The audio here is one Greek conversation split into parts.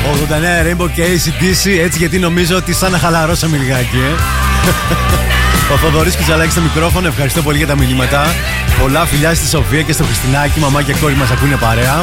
Rainbow και AC/DC, έτσι γιατί νομίζω ότι σαν να χαλαρώσαμε λιγάκι, Ο Θοδωρής Κουτσαλάκης στο μικρόφωνο, ευχαριστώ πολύ για τα μηνύματα. Πολλά φιλιά στη Σοφία και στο Χριστινάκι, μαμά και κόρη μας ακούνε παρέα.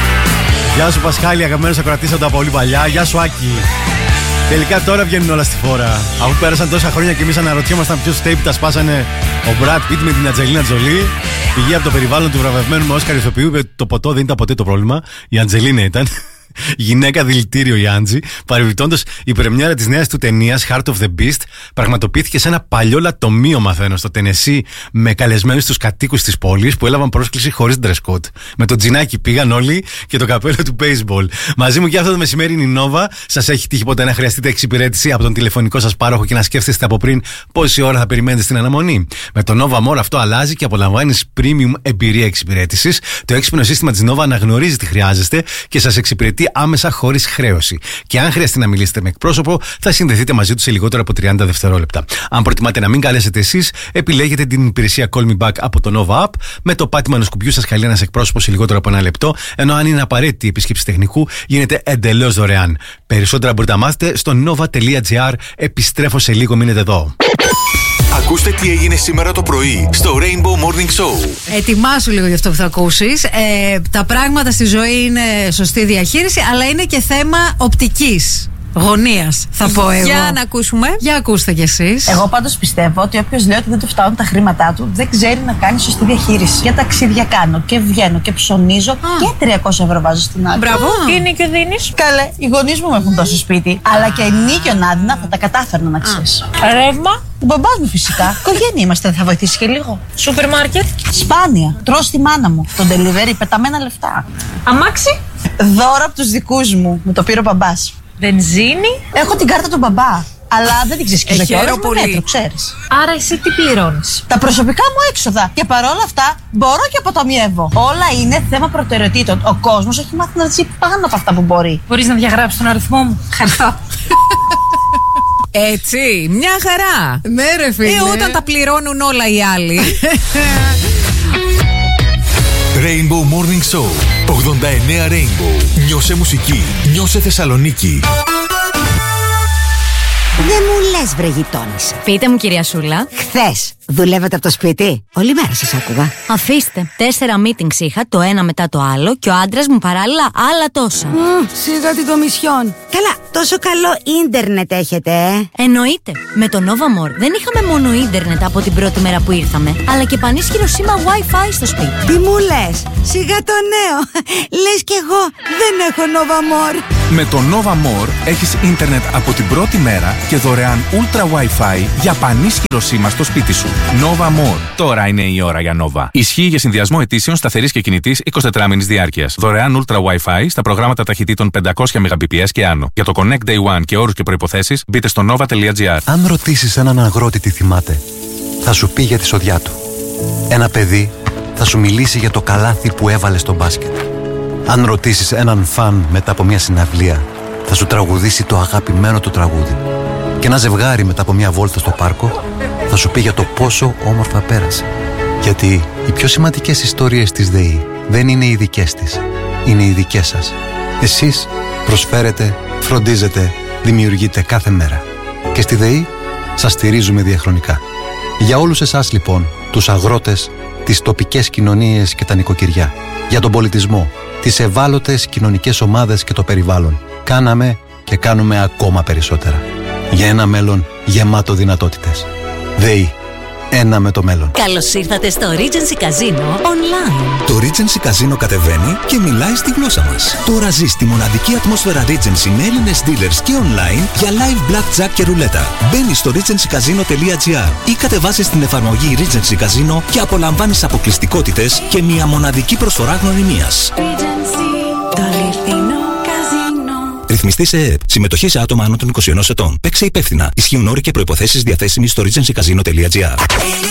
Γεια σου Πασχάλη, αγαπημένος ακροατής από τα πολύ παλιά. Γεια σου Άκη. Τελικά τώρα βγαίνουν όλα στη φόρα. Αφού πέρασαν τόσα χρόνια και εμείς αναρωτιόμασταν ποιος tape τα σπάσανε ο Brad Pitt με την Αντζελίνα Τζολί. Πηγή από το περιβάλλον του βραβευμένου με Όσκαρ ηθοποιού, το ποτό δεν ήταν ποτέ το πρόβλημα. Η Αντζελίνα ήταν. Γυναίκα δηλητήριο η Άντζη. Παρεμπιπτόντως, η πρεμιέρα της νέας του ταινίας Heart of the Beast πραγματοποιήθηκε σε ένα παλιό λατομείο, μαθαίνω, στο Τενεσί, με καλεσμένους τους κατοίκους της πόλης που έλαβαν πρόσκληση χωρίς dress code. Με το τζινάκι πήγαν όλοι και το καπέλο του baseball. Μαζί μου και αυτό το μεσημέρι είναι η Νόβα. Σας έχει τύχει ποτέ να χρειαστείτε εξυπηρέτηση από τον τηλεφωνικό σας πάροχο και να σκέφτεστε από πριν πόση ώρα θα περιμένετε στην αναμονή? Με το Nova More αυτό αλλάζει και απολαμβάνεις premium εμπειρία εξυπηρέτησης. Το έξυπνο σύστημα της Nova αναγνωρίζει τι χρειάζεστε και σας εξυπηρετεί άμεσα χωρίς χρέωση. Και αν χρειαστεί να μιλήσετε με εκπρόσωπο, θα συνδεθείτε μαζί του σε λιγότερο από 30 δευτερόλεπτα. Αν προτιμάτε να μην καλέσετε εσείς, επιλέγετε την υπηρεσία Call Me Back από το Nova App. Με το πάτημα ενός κουμπιού σας καλεί ένας εκπρόσωπος σε λιγότερο από 1 λεπτό, ενώ αν είναι απαραίτητη η επίσκεψη τεχνικού, γίνεται εντελώς δωρεάν. Περισσότερα μπορείτε να μάθετε στο nova.gr. Επιστρέφω σε λίγο, μείνετε εδώ. Ακούστε τι έγινε σήμερα το πρωί στο Rainbow Morning Show. Ετοιμάσου λίγο για αυτό που θα ακούσεις. Τα πράγματα στη ζωή είναι σωστή διαχείριση, αλλά είναι και θέμα οπτικής γωνίας, θα πω εγώ. Για να ακούσουμε. Για ακούστε κι εσείς. Εγώ πάντως πιστεύω ότι όποιος λέει ότι δεν του φτάνουν τα χρήματά του, δεν ξέρει να κάνει σωστή διαχείριση. Για ταξίδια κάνω και βγαίνω και ψωνίζω και 300 ευρώ βάζω στην άκρη. Μπράβο. Τι ενίκιο δίνεις? Καλέ, οι γονείς μου έχουν τόσο σπίτι. Αλλά και ενίκιο άδινα θα τα κατάφερνα να ξέρεις. Ρεύμα. Ο μπαμπάς μου φυσικά. Οικογένεια είμαστε, δεν θα βοηθήσει και λίγο. Σούπερ μάρκετ. Σπάνια. Τρώω στη μάνα μου. Τον delivery πεταμένα λεφτά. Αμάξι. Δώρο από τους δικούς μου. Μου το πήρε ο μπαμπάς. Βενζίνη. Έχω την κάρτα του μπαμπά. Αλλά δεν την ξεσκίζω και όλα μέτρο, ξέρεις. Άρα εσύ τι πληρώνεις? Τα προσωπικά μου έξοδα. Και παρόλα αυτά μπορώ και αποταμιεύω. Όλα είναι θέμα προτεραιοτήτων. Ο κόσμος έχει μάθει να ζει πάνω από αυτά που μπορεί. Μπορείς να διαγράψεις τον αριθμό μου? Χαρά. Έτσι, μια χαρά. Ναι ρε φίλε. Όταν τα πληρώνουν όλα οι άλλοι. Rainbow Morning Show 89 Rainbow. Νιώσε μουσική, νιώσε Θεσσαλονίκη. Δεν μου λες βρε γειτόνισσα. Πείτε μου κυρία Σούλα. Χθες δουλεύατε από το σπίτι? Όλη μέρα σας άκουγα. Αφήστε, 4 meetings είχα, το ένα μετά το άλλο, και ο άντρας μου παράλληλα άλλα τόσα. Σιγά την κομισιόν. Καλά, τόσο καλό ίντερνετ έχετε, Εννοείται. Με το Nova More δεν είχαμε μόνο ίντερνετ από την πρώτη μέρα που ήρθαμε, αλλά και πανίσχυρο σήμα Wi-Fi στο σπίτι. Τι μου λες? Σιγά το νέο. Λες κι εγώ δεν έχω Nova More. Με το Nova More έχεις ίντερνετ από την πρώτη μέρα και δωρεάν Ultra Wi-Fi για πανίσχυρο σήμα στο σπίτι σου. Nova More. Τώρα είναι η ώρα για Nova. Ισχύει για συνδυασμό ετήσεων σταθερής και κινητής 24 μήνης διάρκειας. Δωρεάν Ultra Wi-Fi στα προγράμματα ταχυτήτων 500 Mbps και άνω. Για το Connect Day One και όρους και προϋποθέσεις μπείτε στο nova.gr. Αν ρωτήσεις έναν αγρότη τι θυμάται, θα σου πει για τη σοδιά του. Ένα παιδί θα σου μιλήσει για το καλάθι που έβαλε στο μπάσκετ. Αν ρωτήσεις έναν φαν μετά από μια συναυλία, θα σου τραγουδήσει το αγαπημένο του τραγούδι. Και ένα ζευγάρι μετά από μια βόλτα στο πάρκο θα σου πει για το πόσο όμορφα πέρασε. Γιατί οι πιο σημαντικές ιστορίες της ΔΕΗ δεν είναι οι δικές της, είναι οι δικές σας. Εσείς προσφέρετε, φροντίζετε, δημιουργείτε κάθε μέρα. Και στη ΔΕΗ σας στηρίζουμε διαχρονικά. Για όλους εσάς λοιπόν, τους αγρότες, τις τοπικές κοινωνίες και τα νοικοκυριά, για τον πολιτισμό, τις ευάλωτες κοινωνικές ομάδες και το περιβάλλον, κάναμε και κάνουμε ακόμα περισσότερα. Για ένα μέλλον γεμάτο δυνατότητες. ΔΕΗ. Ένα με το μέλλον. Καλώς ήρθατε στο Regency Casino Online. Το Regency Casino κατεβαίνει και μιλάει στη γλώσσα μας. Τώρα ζεις τη μοναδική ατμόσφαιρα Regency με Έλληνες dealers και online για live blackjack και ρουλέτα. Μπαίνεις στο regencycasino.gr ή κατεβάζεις την εφαρμογή Regency Casino και απολαμβάνεις αποκλειστικότητες και μια μοναδική προσφορά γνωριμίας. Regency, το αληθινό καζίνο. Ρυθμιστή σε ΕΕΠ. Συμμετοχή σε άτομα άνω των 21 ετών. Παίξε υπεύθυνα. Ισχύουν όροι και προϋποθέσεις διαθέσιμοι στο regencycasino.gr.